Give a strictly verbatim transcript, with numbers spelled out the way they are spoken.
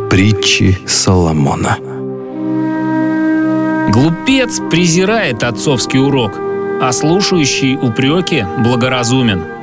Притчи Соломона. Глупец презирает отцовский урок, а слушающий упреки благоразумен.